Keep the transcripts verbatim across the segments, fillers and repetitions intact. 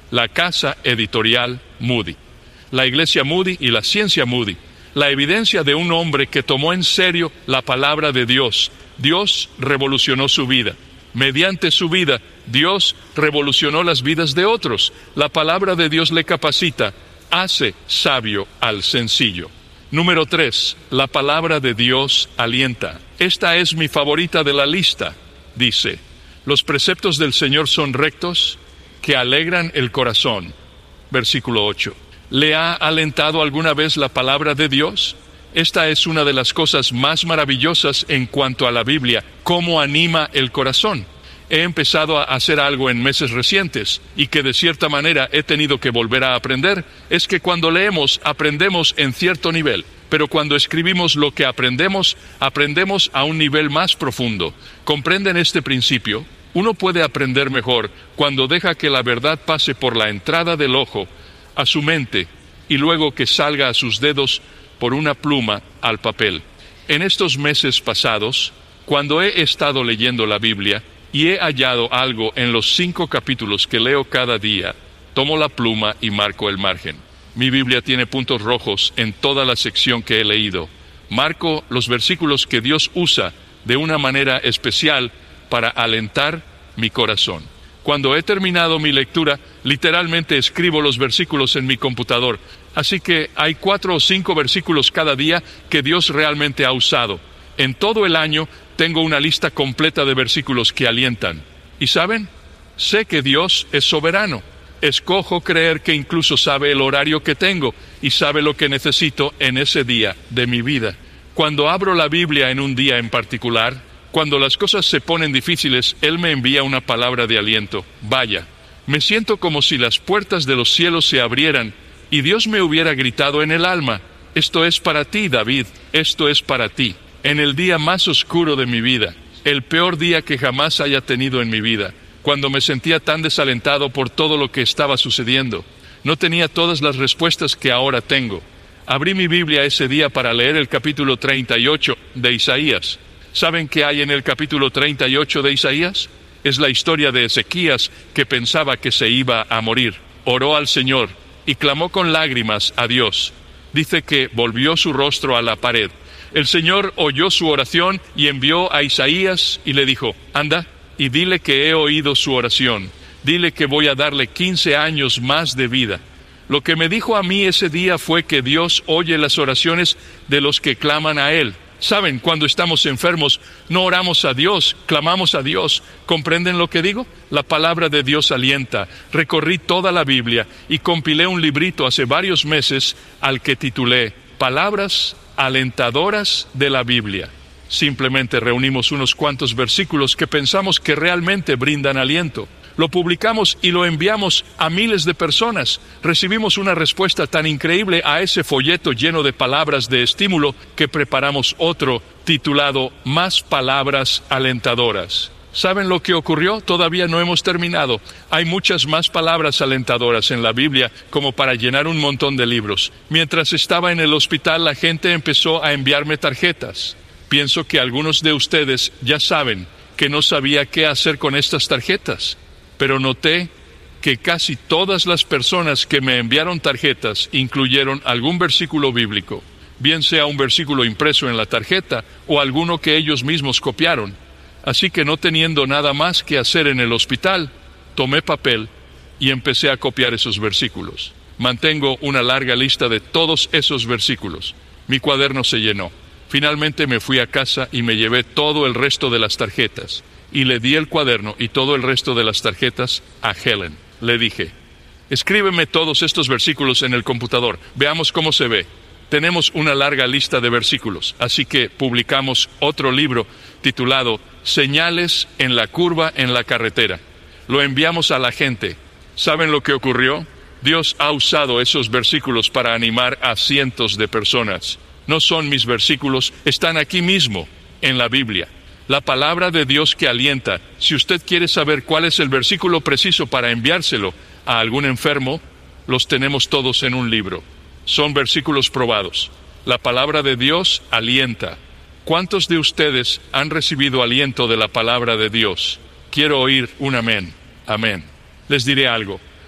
la casa editorial Moody, la iglesia Moody y la ciencia Moody. La evidencia de un hombre que tomó en serio la palabra de Dios. Dios revolucionó su vida. Mediante su vida, Dios revolucionó las vidas de otros. La palabra de Dios le capacita, hace sabio al sencillo. Número tres, la palabra de Dios alienta. Esta es mi favorita de la lista. Dice, los preceptos del Señor son rectos, que alegran el corazón. Versículo ocho. ¿Le ha alentado alguna vez la palabra de Dios? Esta es una de las cosas más maravillosas en cuanto a la Biblia, cómo anima el corazón. He empezado a hacer algo en meses recientes, y que de cierta manera he tenido que volver a aprender, es que cuando leemos, aprendemos en cierto nivel, pero cuando escribimos lo que aprendemos, aprendemos a un nivel más profundo. ¿Comprenden este principio? Uno puede aprender mejor cuando deja que la verdad pase por la entrada del ojo, a su mente, y luego que salga a sus dedos por una pluma al papel. En estos meses pasados, cuando he estado leyendo la Biblia y he hallado algo en los cinco capítulos que leo cada día, tomo la pluma y marco el margen. Mi Biblia tiene puntos rojos en toda la sección que he leído. Marco los versículos que Dios usa de una manera especial para alentar mi corazón. Cuando he terminado mi lectura, literalmente escribo los versículos en mi computador. Así que hay cuatro o cinco versículos cada día que Dios realmente ha usado. En todo el año tengo una lista completa de versículos que alientan. ¿Y saben? Sé que Dios es soberano. Escojo creer que incluso sabe el horario que tengo y sabe lo que necesito en ese día de mi vida. Cuando abro la Biblia en un día en particular, cuando las cosas se ponen difíciles, Él me envía una palabra de aliento. Vaya, me siento como si las puertas de los cielos se abrieran y Dios me hubiera gritado en el alma, esto es para ti, David, esto es para ti. En el día más oscuro de mi vida, el peor día que jamás haya tenido en mi vida, cuando me sentía tan desalentado por todo lo que estaba sucediendo, no tenía todas las respuestas que ahora tengo. Abrí mi Biblia ese día para leer el capítulo treinta y ocho de Isaías. ¿Saben qué hay en el capítulo treinta y ocho de Isaías? Es la historia de Ezequías, que pensaba que se iba a morir. Oró al Señor y clamó con lágrimas a Dios. Dice que volvió su rostro a la pared. El Señor oyó su oración y envió a Isaías y le dijo, anda y dile que he oído su oración. Dile que voy a darle quince años más de vida. Lo que me dijo a mí ese día fue que Dios oye las oraciones de los que claman a Él. Saben, cuando estamos enfermos, no oramos a Dios, clamamos a Dios. ¿Comprenden lo que digo? La palabra de Dios alienta. Recorrí toda la Biblia y compilé un librito hace varios meses al que titulé Palabras alentadoras de la Biblia. Simplemente reunimos unos cuantos versículos que pensamos que realmente brindan aliento. Lo publicamos y lo enviamos a miles de personas. Recibimos una respuesta tan increíble a ese folleto lleno de palabras de estímulo que preparamos otro titulado Más palabras alentadoras. ¿Saben lo que ocurrió? Todavía no hemos terminado. Hay muchas más palabras alentadoras en la Biblia como para llenar un montón de libros. Mientras estaba en el hospital, la gente empezó a enviarme tarjetas. Pienso que algunos de ustedes ya saben que no sabía qué hacer con estas tarjetas. Pero noté que casi todas las personas que me enviaron tarjetas incluyeron algún versículo bíblico, bien sea un versículo impreso en la tarjeta o alguno que ellos mismos copiaron. Así que no teniendo nada más que hacer en el hospital, tomé papel y empecé a copiar esos versículos. Mantengo una larga lista de todos esos versículos. Mi cuaderno se llenó. Finalmente me fui a casa y me llevé todo el resto de las tarjetas. Y le di el cuaderno y todo el resto de las tarjetas a Helen. Le dije, escríbeme todos estos versículos en el computador, veamos cómo se ve. Tenemos una larga lista de versículos, así que publicamos otro libro titulado Señales en la curva en la carretera. Lo enviamos a la gente. ¿Saben lo que ocurrió? Dios ha usado esos versículos para animar a cientos de personas. No son mis versículos, están aquí mismo, en la Biblia. La palabra de Dios que alienta. Si usted quiere saber cuál es el versículo preciso para enviárselo a algún enfermo, los tenemos todos en un libro. Son versículos probados. La palabra de Dios alienta. ¿Cuántos de ustedes han recibido aliento de la palabra de Dios? Quiero oír un amén. Amén. Les diré algo.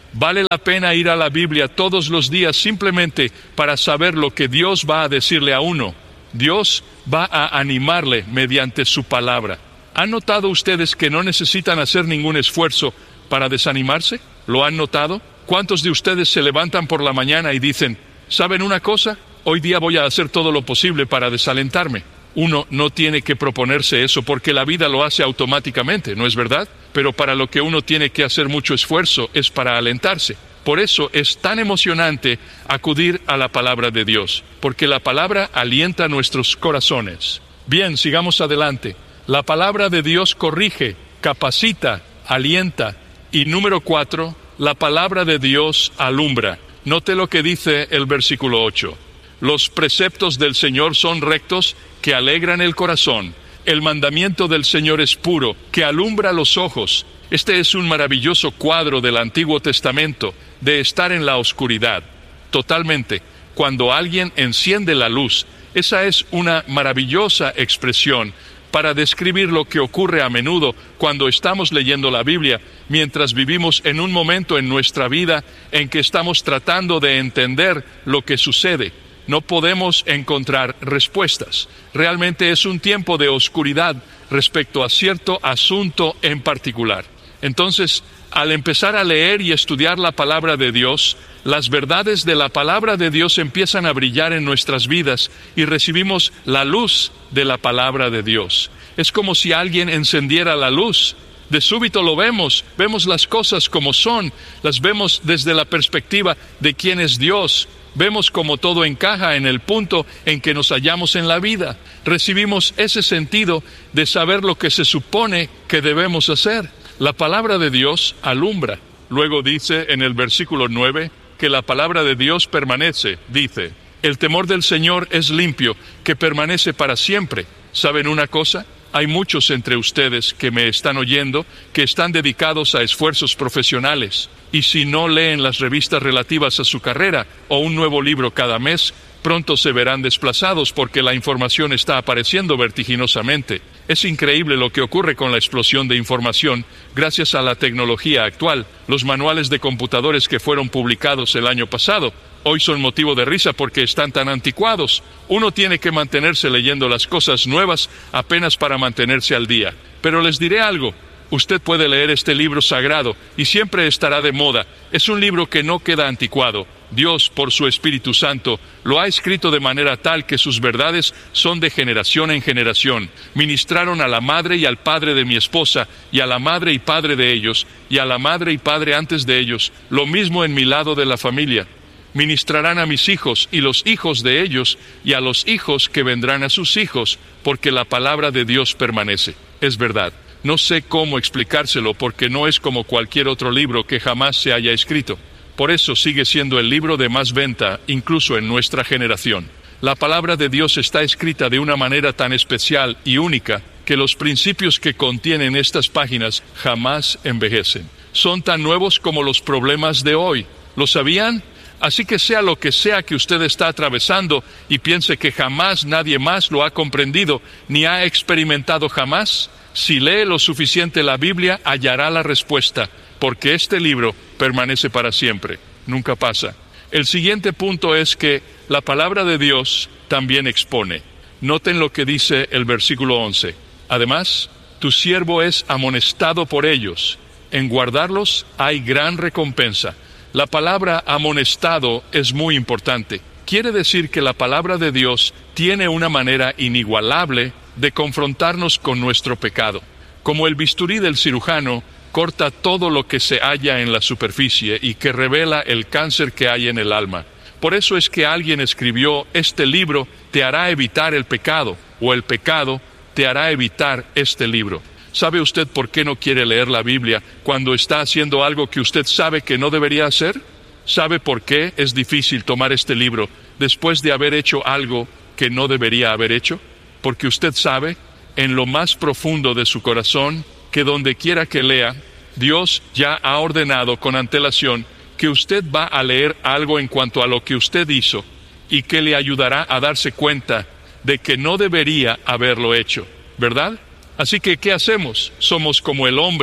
Vale la pena ir a la Biblia todos los días simplemente para saber lo que Dios va a decirle a uno. Dios va a animarle mediante su palabra. ¿Han notado ustedes que no necesitan hacer ningún esfuerzo para desanimarse? ¿Lo han notado? ¿Cuántos de ustedes se levantan por la mañana y dicen, ¿saben una cosa? Hoy día voy a hacer todo lo posible para desalentarme. Uno no tiene que proponerse eso porque la vida lo hace automáticamente, ¿no es verdad? Pero para lo que uno tiene que hacer mucho esfuerzo es para alentarse. Por eso es tan emocionante acudir a la palabra de Dios, porque la palabra alienta nuestros corazones. Bien, sigamos adelante. La palabra de Dios corrige, capacita, alienta. Y número cuatro, la palabra de Dios alumbra. Note lo que dice el versículo ocho. Los preceptos del Señor son rectos, que alegran el corazón. El mandamiento del Señor es puro, que alumbra los ojos. Este es un maravilloso cuadro del Antiguo Testamento, de estar en la oscuridad. Totalmente. Cuando alguien enciende la luz, esa es una maravillosa expresión para describir lo que ocurre a menudo cuando estamos leyendo la Biblia, mientras vivimos en un momento en nuestra vida en que estamos tratando de entender lo que sucede. No podemos encontrar respuestas. Realmente es un tiempo de oscuridad respecto a cierto asunto en particular. Entonces, al empezar a leer y estudiar la palabra de Dios, las verdades de la palabra de Dios empiezan a brillar en nuestras vidas y recibimos la luz de la palabra de Dios. Es como si alguien encendiera la luz. De súbito lo vemos, vemos las cosas como son, las vemos desde la perspectiva de quién es Dios. Vemos cómo todo encaja en el punto en que nos hallamos en la vida. Recibimos ese sentido de saber lo que se supone que debemos hacer. La palabra de Dios alumbra. Luego dice en el versículo nueve que la palabra de Dios permanece. Dice, el temor del Señor es limpio, que permanece para siempre. ¿Saben una cosa? Hay muchos entre ustedes que me están oyendo que están dedicados a esfuerzos profesionales. Y si no leen las revistas relativas a su carrera o un nuevo libro cada mes, pronto se verán desplazados porque la información está apareciendo vertiginosamente. Es increíble lo que ocurre con la explosión de información gracias a la tecnología actual. Los manuales de computadores que fueron publicados el año pasado hoy son motivo de risa porque están tan anticuados. Uno tiene que mantenerse leyendo las cosas nuevas apenas para mantenerse al día. Pero les diré algo. Usted puede leer este libro sagrado y siempre estará de moda. Es un libro que no queda anticuado. Dios, por su Espíritu Santo, lo ha escrito de manera tal que sus verdades son de generación en generación. Ministraron a la madre y al padre de mi esposa, y a la madre y padre de ellos, y a la madre y padre antes de ellos, lo mismo en mi lado de la familia. Ministrarán a mis hijos y los hijos de ellos, y a los hijos que vendrán a sus hijos, porque la palabra de Dios permanece. Es verdad. No sé cómo explicárselo porque no es como cualquier otro libro que jamás se haya escrito. Por eso sigue siendo el libro de más venta, incluso en nuestra generación. La palabra de Dios está escrita de una manera tan especial y única que los principios que contienen estas páginas jamás envejecen. Son tan nuevos como los problemas de hoy. ¿Lo sabían? Así que sea lo que sea que usted está atravesando y piense que jamás nadie más lo ha comprendido ni ha experimentado jamás, si lee lo suficiente la Biblia, hallará la respuesta, porque este libro permanece para siempre, nunca pasa. El siguiente punto es que la palabra de Dios también expone. Noten lo que dice el versículo once. Además, tu siervo es amonestado por ellos. En guardarlos hay gran recompensa. La palabra amonestado es muy importante. Quiere decir que la palabra de Dios tiene una manera inigualable de confrontarnos con nuestro pecado. Como el bisturí del cirujano corta todo lo que se halla en la superficie y que revela el cáncer que hay en el alma. Por eso es que alguien escribió, este libro te hará evitar el pecado, o el pecado te hará evitar este libro. ¿Sabe usted por qué no quiere leer la Biblia cuando está haciendo algo que usted sabe que no debería hacer? ¿Sabe por qué es difícil tomar este libro después de haber hecho algo que no debería haber hecho? Porque usted sabe, en lo más profundo de su corazón, que donde quiera que lea, Dios ya ha ordenado con antelación que usted va a leer algo en cuanto a lo que usted hizo y que le ayudará a darse cuenta de que no debería haberlo hecho, ¿verdad? Así que, ¿qué hacemos? Somos como el hombre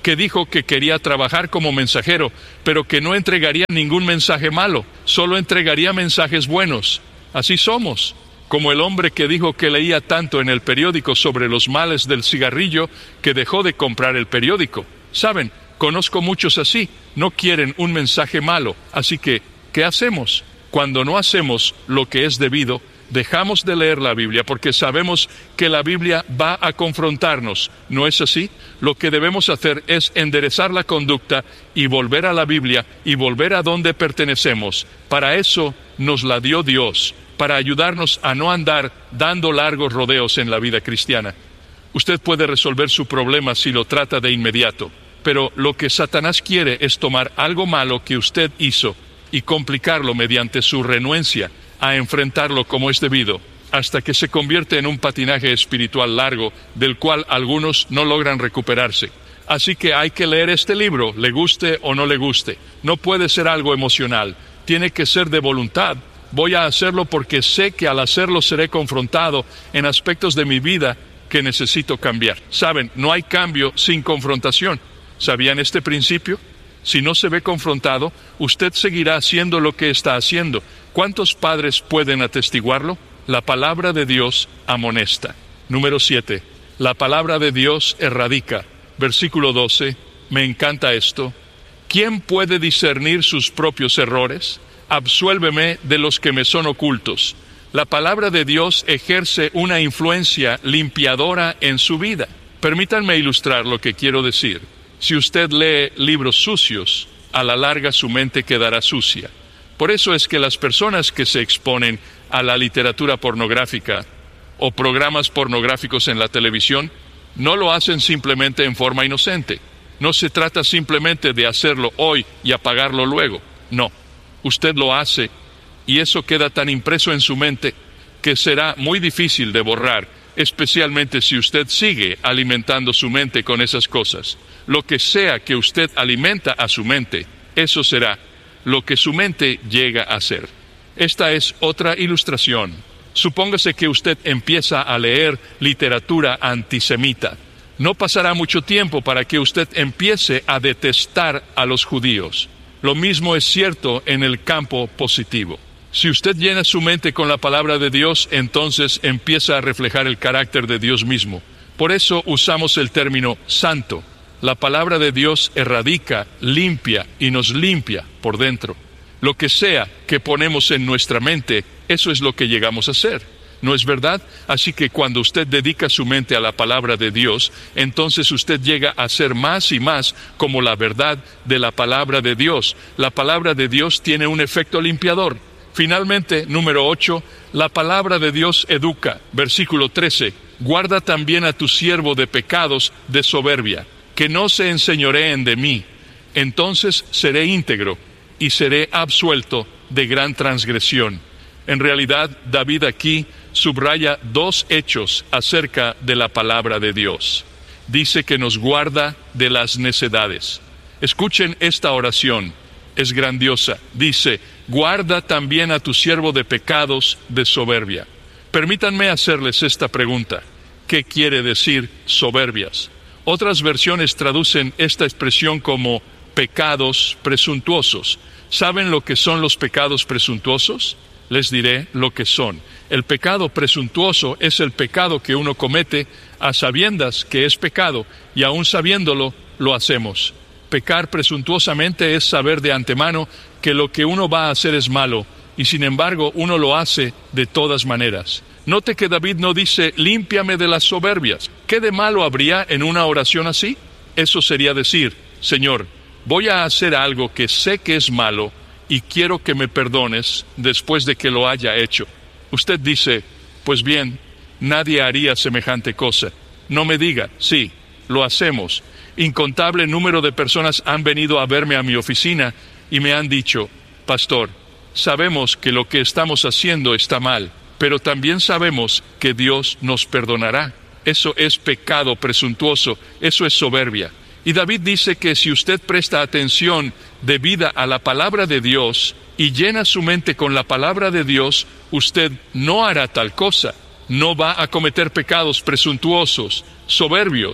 que dijo que quería trabajar como mensajero, pero que no entregaría ningún mensaje malo, solo entregaría mensajes buenos. Así somos, como el hombre que dijo que leía tanto en el periódico sobre los males del cigarrillo que dejó de comprar el periódico. Saben, conozco muchos así, no quieren un mensaje malo, así que, ¿qué hacemos? Cuando no hacemos lo que es debido, dejamos de leer la Biblia porque sabemos que la Biblia va a confrontarnos. ¿No es así? Lo que debemos hacer es enderezar la conducta y volver a la Biblia y volver a donde pertenecemos. Para eso nos la dio Dios, para ayudarnos a no andar dando largos rodeos en la vida cristiana. Usted puede resolver su problema si lo trata de inmediato, pero lo que Satanás quiere es tomar algo malo que usted hizo y complicarlo mediante su renuencia a enfrentarlo como es debido, hasta que se convierte en un patinaje espiritual largo, del cual algunos no logran recuperarse. Así que hay que leer este libro, le guste o no le guste. No puede ser algo emocional, tiene que ser de voluntad. Voy a hacerlo porque sé que al hacerlo seré confrontado en aspectos de mi vida que necesito cambiar. Saben, no hay cambio sin confrontación. ¿Sabían este principio? Si no se ve confrontado, usted seguirá haciendo lo que está haciendo. ¿Cuántos padres pueden atestiguarlo? La palabra de Dios amonesta. Número siete. La palabra de Dios erradica. Versículo doce. Me encanta esto. ¿Quién puede discernir sus propios errores? Absuélveme de los que me son ocultos. La palabra de Dios ejerce una influencia limpiadora en su vida. Permítanme ilustrar lo que quiero decir. Si usted lee libros sucios, a la larga su mente quedará sucia. Por eso es que las personas que se exponen a la literatura pornográfica o programas pornográficos en la televisión no lo hacen simplemente en forma inocente. No se trata simplemente de hacerlo hoy y apagarlo luego. No, usted lo hace y eso queda tan impreso en su mente que será muy difícil de borrar, especialmente si usted sigue alimentando su mente con esas cosas. Lo que sea que usted alimenta a su mente, eso será lo que su mente llega a ser. Esta es otra ilustración. Supóngase que usted empieza a leer literatura antisemita. No pasará mucho tiempo para que usted empiece a detestar a los judíos. Lo mismo es cierto en el campo positivo. Si usted llena su mente con la palabra de Dios, entonces empieza a reflejar el carácter de Dios mismo. Por eso usamos el término santo. La palabra de Dios erradica, limpia y nos limpia por dentro. Lo que sea que ponemos en nuestra mente, eso es lo que llegamos a ser. ¿No es verdad? Así que cuando usted dedica su mente a la palabra de Dios, entonces usted llega a ser más y más como la verdad de la palabra de Dios. La palabra de Dios tiene un efecto limpiador. Finalmente, número ocho, la palabra de Dios educa. Versículo trece, guarda también a tu siervo de pecados de soberbia, que no se enseñoreen de mí. Entonces seré íntegro y seré absuelto de gran transgresión. En realidad, David aquí subraya dos hechos acerca de la palabra de Dios. Dice que nos guarda de las necedades. Escuchen esta oración, es grandiosa. Dice, guarda también a tu siervo de pecados de soberbia. Permítanme hacerles esta pregunta. ¿Qué quiere decir soberbias? Otras versiones traducen esta expresión como pecados presuntuosos. ¿Saben lo que son los pecados presuntuosos? Les diré lo que son. El pecado presuntuoso es el pecado que uno comete a sabiendas que es pecado y aún sabiéndolo lo hacemos. Pecar presuntuosamente es saber de antemano que lo que uno va a hacer es malo y sin embargo uno lo hace de todas maneras. Note que David no dice, límpiame de las soberbias. ¿Qué de malo habría en una oración así? Eso sería decir, Señor, voy a hacer algo que sé que es malo y quiero que me perdones después de que lo haya hecho. Usted dice, pues bien, nadie haría semejante cosa. No me diga, sí, lo hacemos. Incontable número de personas han venido a verme a mi oficina y me han dicho, Pastor, sabemos que lo que estamos haciendo está mal, pero también sabemos que Dios nos perdonará. Eso es pecado presuntuoso, eso es soberbia. Y David dice que si usted presta atención debida a la palabra de Dios y llena su mente con la palabra de Dios, usted no hará tal cosa. No va a cometer pecados presuntuosos, soberbios.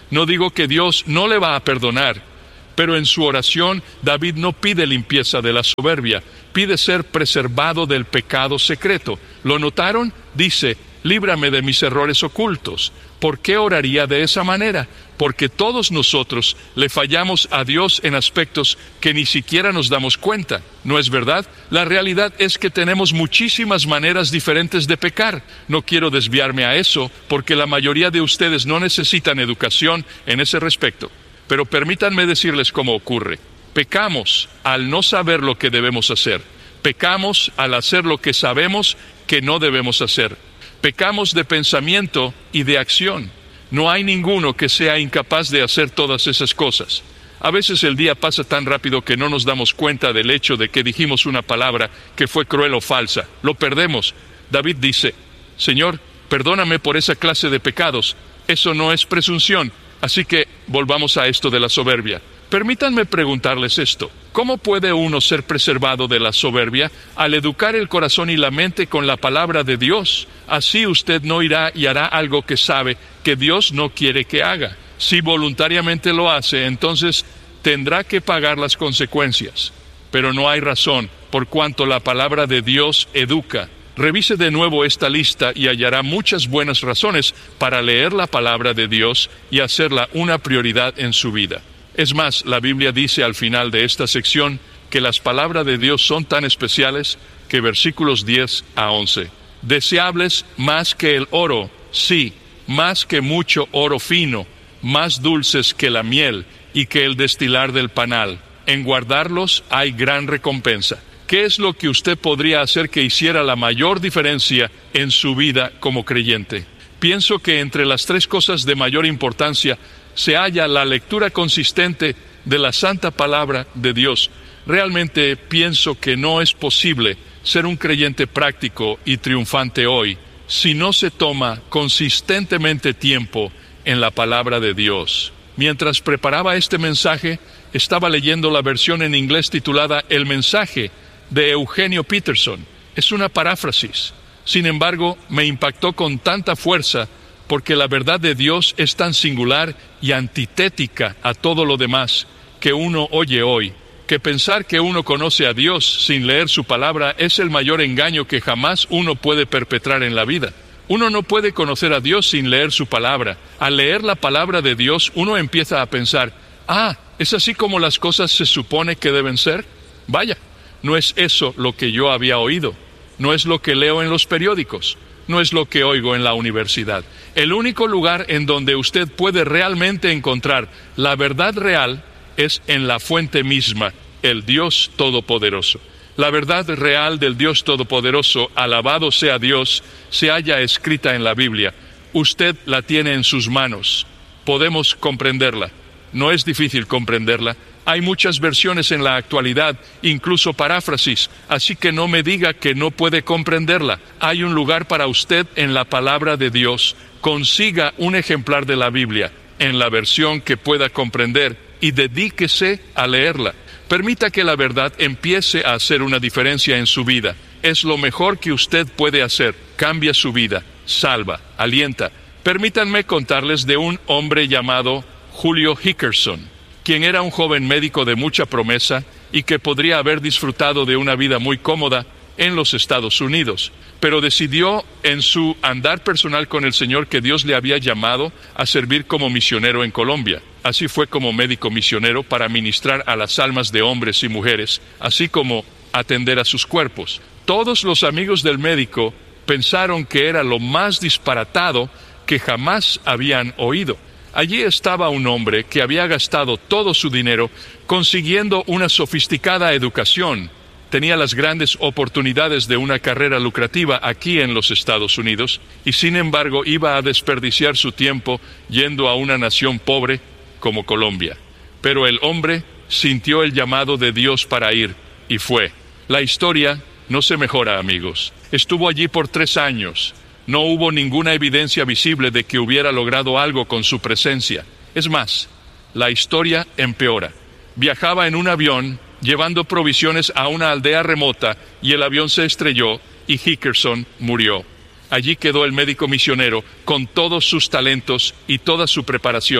No digo que Dios no le va a perdonar, pero en su oración David no pide limpieza de la soberbia, pide ser preservado del pecado secreto. ¿Lo notaron? Dice, líbrame de mis errores ocultos. ¿Por qué oraría de esa manera? Porque todos nosotros le fallamos a Dios en aspectos que ni siquiera nos damos cuenta, ¿no es verdad? La realidad es que tenemos muchísimas maneras diferentes de pecar. No quiero desviarme a eso, porque la mayoría de ustedes no necesitan educación en ese respecto. Pero permítanme decirles cómo ocurre. Pecamos al no saber lo que debemos hacer. Pecamos al hacer lo que sabemos que no debemos hacer. Pecamos de pensamiento y de acción. No hay ninguno que sea incapaz de hacer todas esas cosas. A veces el día pasa tan rápido que no nos damos cuenta del hecho de que dijimos una palabra que fue cruel o falsa. Lo perdemos. David dice, Señor, perdóname por esa clase de pecados. Eso no es presunción. Así que volvamos a esto de la soberbia. Permítanme preguntarles esto. ¿Cómo puede uno ser preservado de la soberbia? Al educar el corazón y la mente con la palabra de Dios. Así usted no irá y hará algo que sabe que Dios no quiere que haga. Si voluntariamente lo hace, entonces tendrá que pagar las consecuencias. Pero no hay razón, por cuanto la palabra de Dios educa. Revise de nuevo esta lista y hallará muchas buenas razones para leer la palabra de Dios y hacerla una prioridad en su vida. Es más, la Biblia dice al final de esta sección que las palabras de Dios son tan especiales que versículos diez a once. Deseables más que el oro, sí, más que mucho oro fino, más dulces que la miel y que el destilar del panal. En guardarlos hay gran recompensa. ¿Qué es lo que usted podría hacer que hiciera la mayor diferencia en su vida como creyente? Pienso que entre las tres cosas de mayor importancia se halla la lectura consistente de la santa palabra de Dios. Realmente pienso que no es posible ser un creyente práctico y triunfante hoy si no se toma consistentemente tiempo en la palabra de Dios. Mientras preparaba este mensaje, estaba leyendo la versión en inglés titulada El mensaje de Eugenio Peterson. Es una paráfrasis. Sin embargo, me impactó con tanta fuerza porque la verdad de Dios es tan singular y antitética a todo lo demás que uno oye hoy, que pensar que uno conoce a Dios sin leer su palabra es el mayor engaño que jamás uno puede perpetrar en la vida. Uno no puede conocer a Dios sin leer su palabra. Al leer la palabra de Dios, uno empieza a pensar, ah, ¿es así como las cosas se supone que deben ser? Vaya, no es eso lo que yo había oído, no es lo que leo en los periódicos, no es lo que oigo en la universidad. El único lugar en donde usted puede realmente encontrar la verdad real es en la fuente misma, el Dios Todopoderoso. La verdad real del Dios Todopoderoso, alabado sea Dios, se halla escrita en la Biblia. Usted la tiene en sus manos. Podemos comprenderla. No es difícil comprenderla. Hay muchas versiones en la actualidad, incluso paráfrasis, así que no me diga que no puede comprenderla. Hay un lugar para usted en la palabra de Dios. Consiga un ejemplar de la Biblia, en la versión que pueda comprender, y dedíquese a leerla. Permita que la verdad empiece a hacer una diferencia en su vida. Es lo mejor que usted puede hacer. Cambia su vida, salva, alienta. Permítanme contarles de un hombre llamado Julio Hickerson, quien era un joven médico de mucha promesa y que podría haber disfrutado de una vida muy cómoda en los Estados Unidos, pero decidió en su andar personal con el Señor que Dios le había llamado a servir como misionero en Colombia. Así fue como médico misionero para ministrar a las almas de hombres y mujeres, así como atender a sus cuerpos. Todos los amigos del médico pensaron que era lo más disparatado que jamás habían oído. Allí estaba un hombre que había gastado todo su dinero consiguiendo una sofisticada educación. Tenía las grandes oportunidades de una carrera lucrativa aquí en los Estados Unidos y sin embargo iba a desperdiciar su tiempo yendo a una nación pobre como Colombia. Pero el hombre sintió el llamado de Dios para ir y fue. La historia no se mejora, amigos. Estuvo allí por tres años. No hubo ninguna evidencia visible de que hubiera logrado algo con su presencia. Es más, la historia empeora. Viajaba en un avión llevando provisiones a una aldea remota y el avión se estrelló y Hickerson murió. Allí quedó el médico misionero con todos sus talentos y toda su preparación,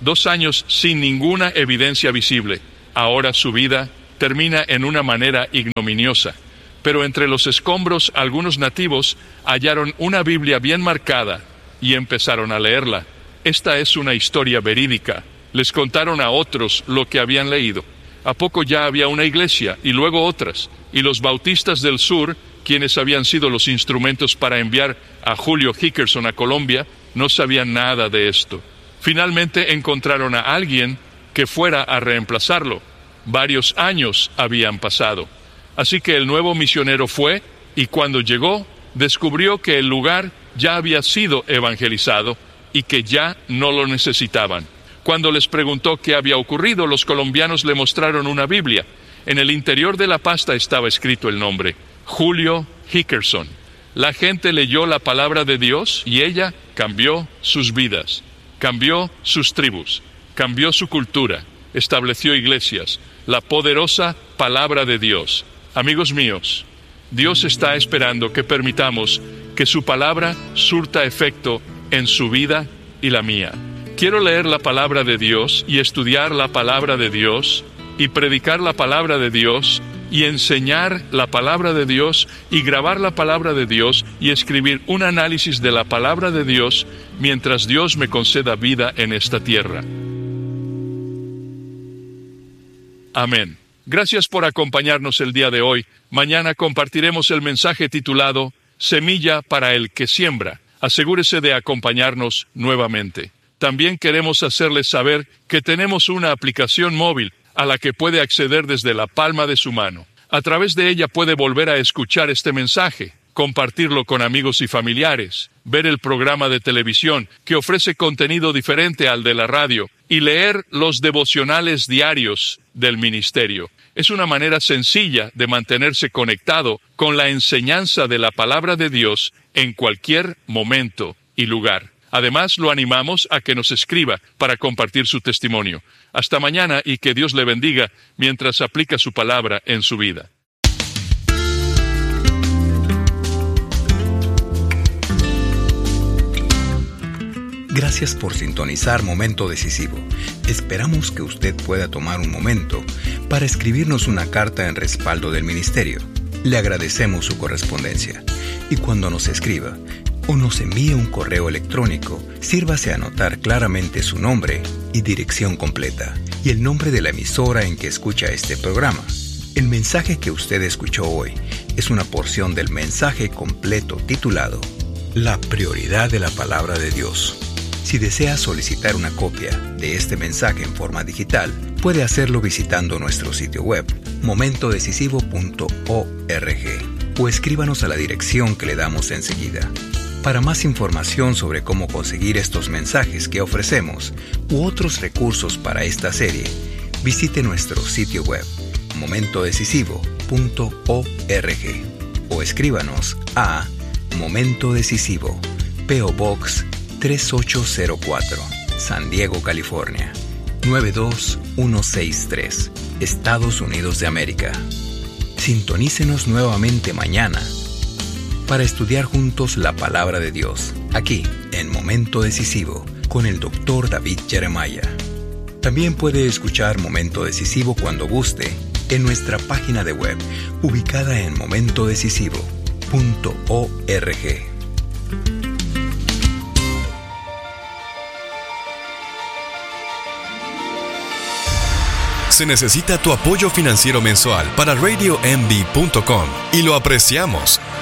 Dos años sin ninguna evidencia visible. Ahora su vida termina en una manera ignominiosa. Pero entre los escombros algunos nativos hallaron una Biblia bien marcada y empezaron a leerla. Esta es una historia verídica. Les contaron a otros lo que habían leído. A poco ya había una iglesia y luego otras, y los bautistas del sur, quienes habían sido los instrumentos para enviar a Julio Hickerson a Colombia, no sabían nada de esto. Finalmente encontraron a alguien que fuera a reemplazarlo. Varios años habían pasado. Así que el nuevo misionero fue, y cuando llegó, descubrió que el lugar ya había sido evangelizado y que ya no lo necesitaban. Cuando les preguntó qué había ocurrido, los colombianos le mostraron una Biblia. En el interior de la pasta estaba escrito el nombre, Julio Hickerson. La gente leyó la palabra de Dios y ella cambió sus vidas, cambió sus tribus, cambió su cultura, estableció iglesias, la poderosa palabra de Dios. Amigos míos, Dios está esperando que permitamos que su palabra surta efecto en su vida y la mía. Quiero leer la palabra de Dios y estudiar la palabra de Dios y predicar la palabra de Dios y enseñar la palabra de Dios y grabar la palabra de Dios y escribir un análisis de la palabra de Dios mientras Dios me conceda vida en esta tierra. Amén. Gracias por acompañarnos el día de hoy. Mañana compartiremos el mensaje titulado Semilla para el que siembra. Asegúrese de acompañarnos nuevamente. También queremos hacerles saber que tenemos una aplicación móvil a la que puede acceder desde la palma de su mano. A través de ella puede volver a escuchar este mensaje, compartirlo con amigos y familiares, ver el programa de televisión que ofrece contenido diferente al de la radio y leer los devocionales diarios del ministerio. Es una manera sencilla de mantenerse conectado con la enseñanza de la palabra de Dios en cualquier momento y lugar. Además, lo animamos a que nos escriba para compartir su testimonio. Hasta mañana y que Dios le bendiga mientras aplica su palabra en su vida. Gracias por sintonizar Momento Decisivo. Esperamos que usted pueda tomar un momento para escribirnos una carta en respaldo del ministerio. Le agradecemos su correspondencia. Y cuando nos escriba o nos envíe un correo electrónico, sírvase a anotar claramente su nombre y dirección completa y el nombre de la emisora en que escucha este programa. El mensaje que usted escuchó hoy es una porción del mensaje completo titulado La prioridad de la palabra de Dios. Si desea solicitar una copia de este mensaje en forma digital, puede hacerlo visitando nuestro sitio web, momento decisivo punto org, o escríbanos a la dirección que le damos enseguida. Para más información sobre cómo conseguir estos mensajes que ofrecemos u otros recursos para esta serie, visite nuestro sitio web, momento decisivo punto org, o escríbanos a Momento Decisivo, P O Box tres ocho cero cuatro, San Diego, California, nueve dos uno seis tres, Estados Unidos de América. Sintonícenos nuevamente mañana para estudiar juntos la palabra de Dios, aquí en Momento Decisivo, con el doctor David Jeremiah. También puede escuchar Momento Decisivo cuando guste en nuestra página de web, ubicada en momento decisivo punto org. Se necesita tu apoyo financiero mensual para radio m b punto com y lo apreciamos.